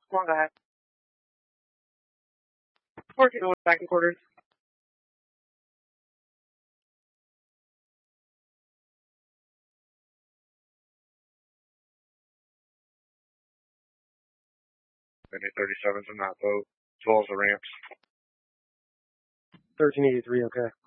Come on, go ahead. 14 back in quarters. Any 37s in that boat, as well as the ramps. 1383, okay.